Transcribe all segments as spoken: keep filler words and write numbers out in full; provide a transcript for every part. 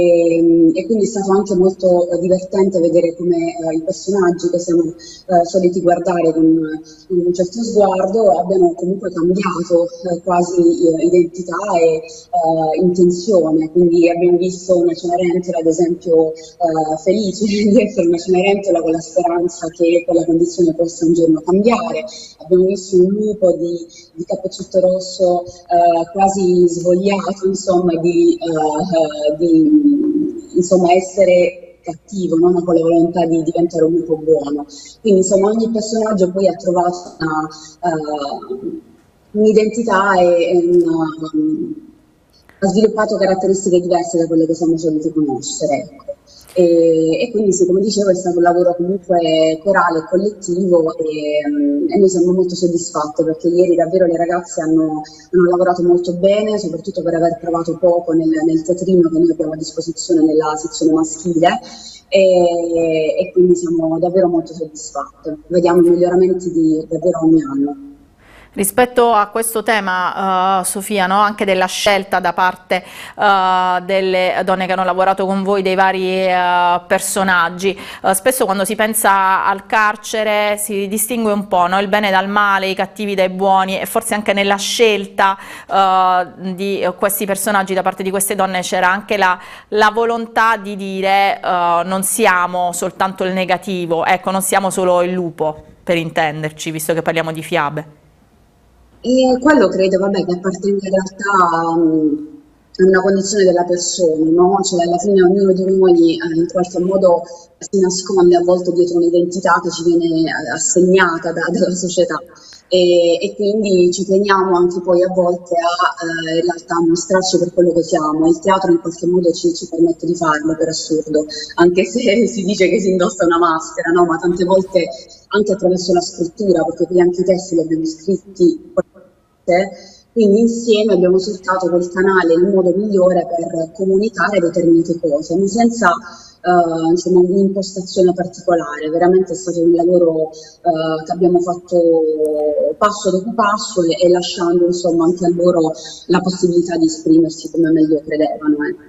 E, e quindi è stato anche molto eh, divertente vedere come eh, i personaggi che siamo eh, soliti guardare con, con un certo sguardo abbiano comunque cambiato eh, quasi eh, identità e eh, intenzione. Quindi abbiamo visto una Cenerentola, ad esempio, eh, felice di essere una Cenerentola con la speranza che quella condizione possa un giorno cambiare. Abbiamo visto un lupo di, di Cappuccetto Rosso eh, quasi svogliato, insomma, di, eh, di insomma, essere cattivo, no? Ma con la volontà di diventare un lupo buono. Quindi insomma ogni personaggio poi ha trovato una, uh, un'identità e, e una, um, ha sviluppato caratteristiche diverse da quelle che siamo soliti conoscere. Ecco. E, e quindi sì, come dicevo, è stato un lavoro comunque corale e collettivo e, um, e noi siamo molto soddisfatte perché ieri davvero le ragazze hanno, hanno lavorato molto bene, soprattutto per aver provato poco nel, nel teatrino che noi abbiamo a disposizione nella sezione maschile. E, e quindi siamo davvero molto soddisfatte. Vediamo i miglioramenti di davvero ogni anno. Rispetto a questo tema, uh, Sofia, no? Anche della scelta da parte uh, delle donne che hanno lavorato con voi dei vari uh, personaggi, uh, spesso quando si pensa al carcere si distingue un po', no? Il bene dal male, i cattivi dai buoni, e forse anche nella scelta uh, di questi personaggi da parte di queste donne c'era anche la, la volontà di dire uh, non siamo soltanto il negativo, ecco, non siamo solo il lupo, per intenderci, visto che parliamo di fiabe. E quello credo, vabbè, che appartenga in realtà mh, a una condizione della persona, no? Cioè alla fine ognuno di noi eh, in qualche modo si nasconde a volte dietro un'identità che ci viene eh, assegnata da- dalla società. E, e quindi ci teniamo anche poi a volte a eh, in realtà mostrarci per quello che siamo. Il teatro in qualche modo ci, ci permette di farlo, per assurdo, anche se si dice che si indossa una maschera, no? Ma tante volte anche attraverso la scrittura, perché poi anche i testi li abbiamo scritti, quindi insieme abbiamo cercato quel canale, il modo migliore per comunicare determinate cose, ma senza eh, insomma, un'impostazione particolare. Veramente è stato un lavoro eh, che abbiamo fatto passo dopo passo e, e lasciando insomma anche a loro la possibilità di esprimersi come meglio credevano. Eh.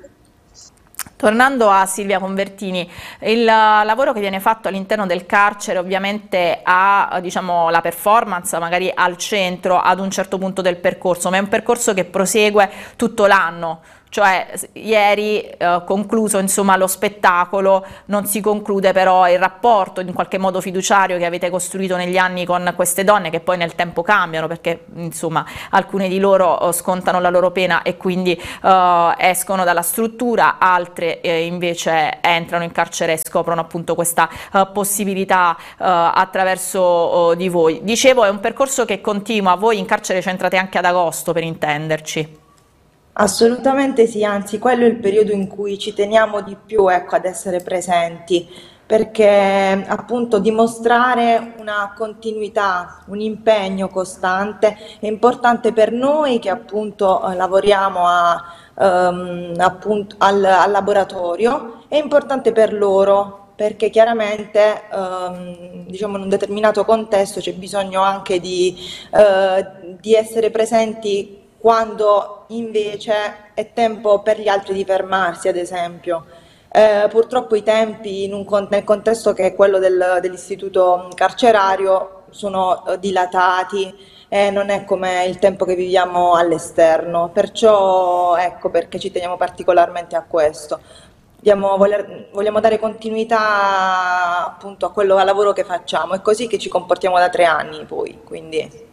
Tornando a Silvia Convertini, il lavoro che viene fatto all'interno del carcere ovviamente ha, diciamo, la performance magari al centro ad un certo punto del percorso, ma è un percorso che prosegue tutto l'anno. Cioè ieri eh, concluso insomma lo spettacolo, non si conclude però il rapporto in qualche modo fiduciario che avete costruito negli anni con queste donne, che poi nel tempo cambiano perché insomma alcune di loro eh, scontano la loro pena e quindi eh, escono dalla struttura, altre eh, invece entrano in carcere e scoprono appunto questa eh, possibilità eh, attraverso eh, di voi. Dicevo, è un percorso che continua, voi in carcere ci entrate anche ad agosto, per intenderci. Assolutamente sì, anzi quello è il periodo in cui ci teniamo di più, ecco, ad essere presenti, perché appunto dimostrare una continuità, un impegno costante è importante per noi che appunto eh, lavoriamo a, ehm, appunto, al, al laboratorio, è importante per loro. Perché chiaramente ehm, diciamo in un determinato contesto c'è bisogno anche di, eh, di essere presenti quando invece è tempo per gli altri di fermarsi, ad esempio. Eh, purtroppo i tempi in un con- nel contesto che è quello del- dell'istituto carcerario sono eh, dilatati e non è come il tempo che viviamo all'esterno, perciò ecco perché ci teniamo particolarmente a questo. Vogliamo, voler- vogliamo dare continuità appunto a quello, al lavoro che facciamo, è così che ci comportiamo da tre anni poi, quindi.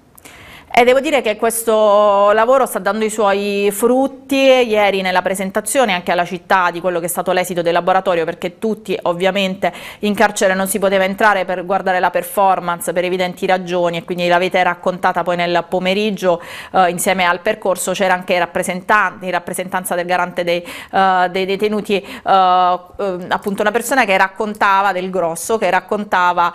E devo dire che questo lavoro sta dando i suoi frutti ieri nella presentazione anche alla città di quello che è stato l'esito del laboratorio, perché tutti ovviamente in carcere non si poteva entrare per guardare la performance per evidenti ragioni e quindi l'avete raccontata poi nel pomeriggio eh, insieme al percorso. C'era anche rappresentanti, in rappresentanza del garante dei, eh, dei detenuti, eh, eh, appunto una persona che raccontava del Grosso, che raccontava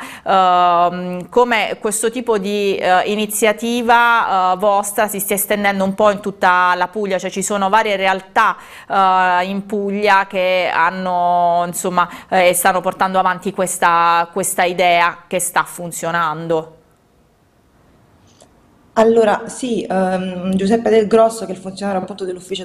eh, come questo tipo di eh, iniziativa Uh, vostra si stia estendendo un po' in tutta la Puglia, cioè ci sono varie realtà uh, in Puglia che hanno insomma eh, stanno portando avanti questa, questa idea che sta funzionando. Allora, sì, ehm, Giuseppe Del Grosso, che è il funzionario appunto dell'ufficio